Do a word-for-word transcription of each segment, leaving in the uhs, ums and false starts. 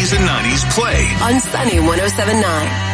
eighties and nineties play on Sunny one oh seven point nine.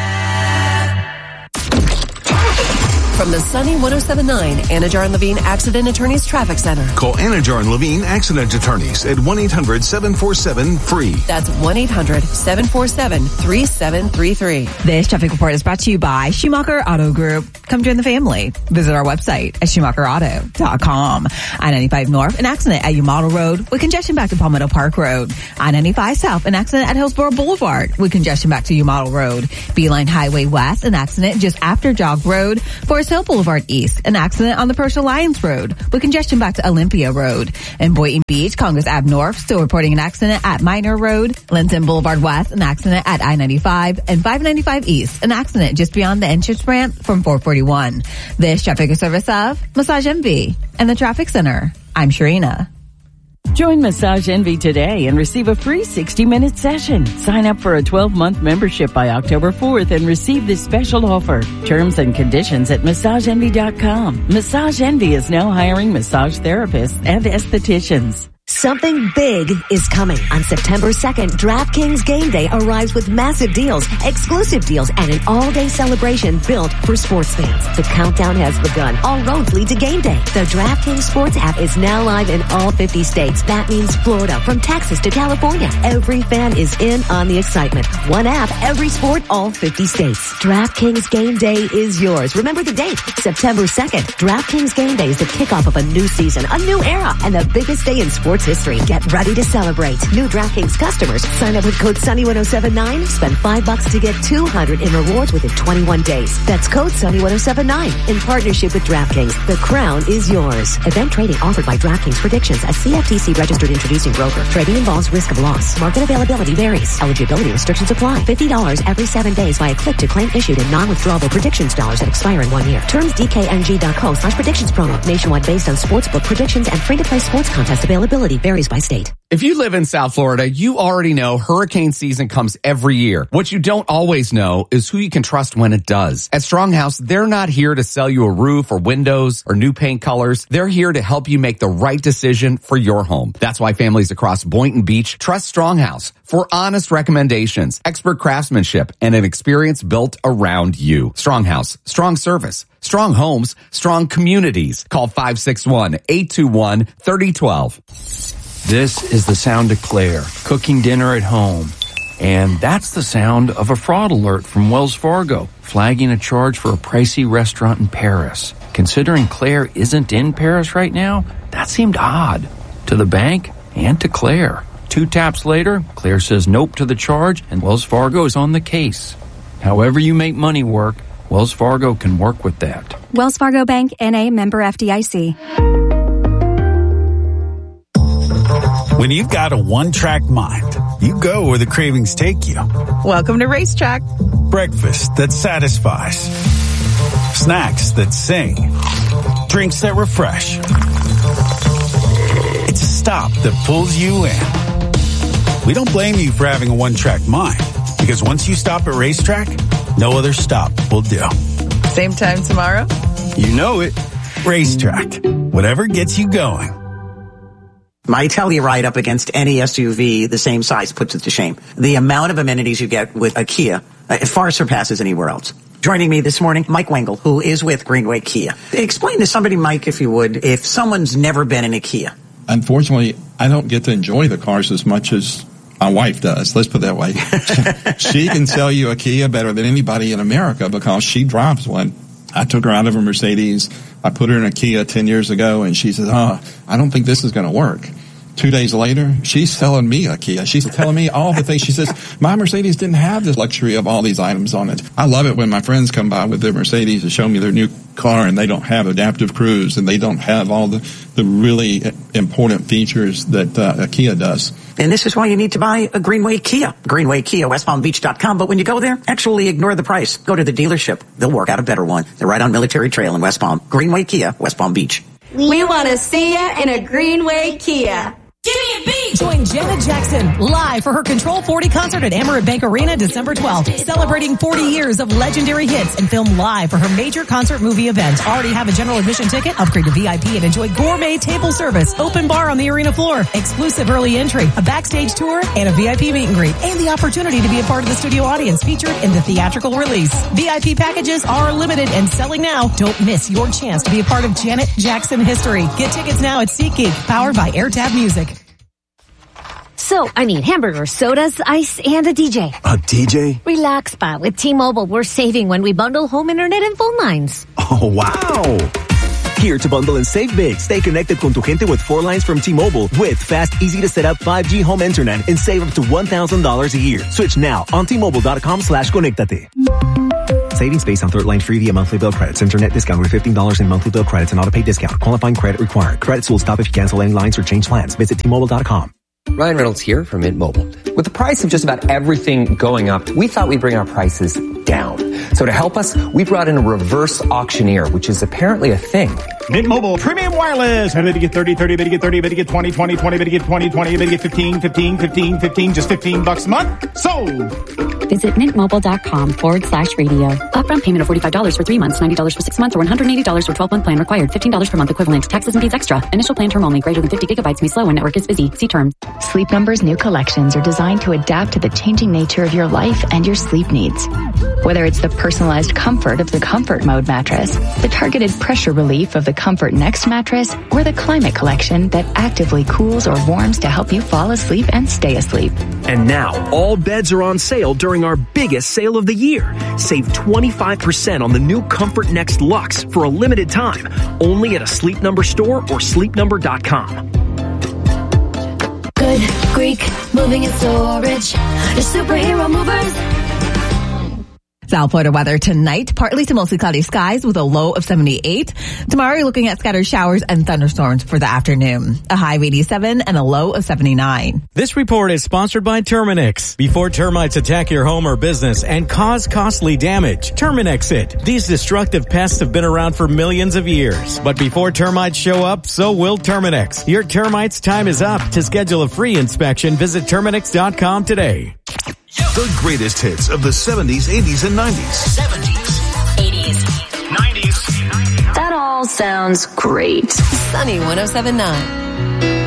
From the Sunny one oh seven point nine Anajar and Levine Accident Attorneys Traffic Center. Call Anajar and Levine Accident Attorneys at one eight hundred seven four seven free. That's one eight hundred seven four seven three seven three three. This traffic report is brought to you by Schumacher Auto Group. Come join the family. Visit our website at schumacher auto dot com. I ninety-five North, an accident at Umodel Road with congestion back to Palmetto Park Road. I ninety-five South, an accident at Hillsborough Boulevard with congestion back to Umodel Road. Beeline Highway West, an accident just after Jog Road. Forest Hill Boulevard East, an accident on the Persia Alliance Road with congestion back to Olympia Road. In Boynton Beach, Congress Ave North, still reporting an accident at Minor Road. Linton Boulevard West, an accident at I ninety-five. And five ninety-five East, an accident just beyond the entrance ramp from four forty-one. This traffic is service of Massage Envy and the Traffic Center. I'm Sharina. Join Massage Envy today and receive a free sixty-minute session. Sign up for a twelve-month membership by October fourth and receive this special offer. Terms and conditions at massage envy dot com. Massage Envy is now hiring massage therapists and estheticians. Something big is coming. On September second, DraftKings Game Day arrives with massive deals, exclusive deals, and an all-day celebration built for sports fans. The countdown has begun. All roads lead to Game Day. The DraftKings Sports app is now live in all fifty states. That means Florida, from Texas to California. Every fan is in on the excitement. One app, every sport, all fifty states. DraftKings Game Day is yours. Remember the date, September second. DraftKings Game Day is the kickoff of a new season, a new era, and the biggest day in sports history. Get ready to celebrate. New DraftKings customers, sign up with code Sunny one oh seven nine. Spend five bucks to get two hundred in rewards within twenty-one days. That's code Sunny one oh seven nine. In partnership with DraftKings, the crown is yours. Event trading offered by DraftKings Predictions, a C F T C registered introducing broker. Trading involves risk of loss. Market availability varies. Eligibility restrictions apply. fifty dollars every seven days via click to claim issued in non-withdrawable predictions dollars that expire in one year. Terms d k n g dot co slash predictions promo. Nationwide based on sportsbook predictions and free-to-play sports contest availability varies by state. If you live in South Florida, you already know hurricane season comes every year. What you don't always know is who you can trust when it does. At Stronghouse, they're not here to sell you a roof or windows or new paint colors. They're here to help you make the right decision for your home. That's why families across Boynton Beach trust Stronghouse for honest recommendations, expert craftsmanship, and an experience built around you. Stronghouse, strong service, strong homes, strong communities. Call five six one, eight two one, three oh one two. This is the sound of Claire, cooking dinner at home. And that's the sound of a fraud alert from Wells Fargo, flagging a charge for a pricey restaurant in Paris. Considering Claire isn't in Paris right now, that seemed odd to the bank and to Claire. Two taps later, Claire says nope to the charge, and Wells Fargo is on the case. However you make money work, Wells Fargo can work with that. Wells Fargo Bank, N A, member F D I C. When you've got a one-track mind, you go where the cravings take you. Welcome to Racetrack. Breakfast that satisfies. Snacks that sing. Drinks that refresh. It's a stop that pulls you in. We don't blame you for having a one-track mind, because once you stop at Racetrack, no other stop will do. Same time tomorrow? You know it. Racetrack. Whatever gets you going. My Telluride up against any S U V the same size puts it to shame. The amount of amenities you get with a Kia uh, far surpasses anywhere else. Joining me this morning, Mike Wengel, who is with Greenway Kia. Explain to somebody, Mike, if you would, if someone's never been in a Kia. Unfortunately, I don't get to enjoy the cars as much as my wife does. Let's put it that way. She can sell you a Kia better than anybody in America because she drives one. I took her out of a Mercedes. I put her in a Kia ten years ago, and she said, oh, I don't think this is going to work. Two days later, she's selling me a Kia. She's telling me all the things. She says, my Mercedes didn't have this luxury of all these items on it. I love it when my friends come by with their Mercedes to show me their new car, and they don't have adaptive cruise, and they don't have all the, the really important features that uh, a Kia does. And this is why you need to buy a Greenway Kia. Greenway Kia, west palm beach dot com. But when you go there, actually ignore the price. Go to the dealership. They'll work out a better one. They're right on Military Trail in West Palm. Greenway Kia, West Palm Beach. We want to see you in a Greenway Kia. Give me a beat! Join Janet Jackson live for her Control forty concert at Amerant Bank Arena December twelfth. Celebrating forty years of legendary hits and filmed live for her major concert movie event. Already have a general admission ticket? Upgrade to V I P and enjoy gourmet table service, open bar on the arena floor, exclusive early entry, a backstage tour, and a V I P meet and greet, and the opportunity to be a part of the studio audience featured in the theatrical release. V I P packages are limited and selling now. Don't miss your chance to be a part of Janet Jackson history. Get tickets now at SeatGeek, powered by AirTab Music. So, I mean, hamburgers, sodas, ice, and a D J. A D J? Relax, pa. With T-Mobile, we're saving when we bundle home internet and phone lines. Oh, wow. Here to bundle and save big. Stay connected con tu gente with four lines from T-Mobile with fast, easy-to-set-up five G home internet and save up to one thousand dollars a year. Switch now on T-Mobile.com slash conectate. Savings based on third line free via monthly bill credits. Internet discount with fifteen dollars in monthly bill credits and auto pay discount. Qualifying credit required. Credits will stop if you cancel any lines or change plans. Visit T Mobile dot com. Ryan Reynolds here from Mint Mobile. With the price of just about everything going up, we thought we'd bring our prices down. So to help us, we brought in a reverse auctioneer, which is apparently a thing. Mint Mobile Premium Wireless. Better get thirty, thirty, better get thirty, better get twenty, twenty, twenty, better get twenty, twenty, better get fifteen, fifteen, fifteen, fifteen, just fifteen bucks a month. Sold! Visit mintmobile.com forward slash radio. Upfront payment of forty-five dollars for three months, ninety dollars for six months, or one hundred eighty dollars for twelve-month plan required. fifteen dollars per month equivalent. Taxes and fees extra. Initial plan term only. Greater than fifty gigabytes may slow when network is busy. See terms. Sleep Number's new collections are designed to adapt to the changing nature of your life and your sleep needs. Whether it's the personalized comfort of the Comfort Mode mattress, the targeted pressure relief of the Comfort Next mattress, or the Climate Collection that actively cools or warms to help you fall asleep and stay asleep. And now, all beds are on sale during our biggest sale of the year. Save twenty-five percent on the new Comfort Next Luxe for a limited time, only at a Sleep Number store or sleep number dot com. Good Greek moving and storage. Your superhero movers. South Florida weather tonight, partly to mostly cloudy skies with a low of seventy-eight. Tomorrow, you're looking at scattered showers and thunderstorms for the afternoon. A high of eighty-seven and a low of seventy-nine. This report is sponsored by Terminix. Before termites attack your home or business and cause costly damage, Terminix it. These destructive pests have been around for millions of years. But before termites show up, so will Terminix. Your termites' time is up. To schedule a free inspection, visit Terminix dot com today. The greatest hits of the seventies, eighties, and nineties. seventies, eighties, nineties. That all sounds great. Sunny one oh seven point nine.